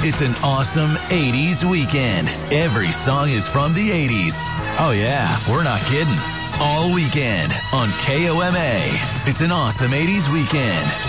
It's an awesome 80s weekend. Every song is from the 80s. Oh yeah, we're not kidding. All weekend on KOMA. It's an awesome 80s weekend.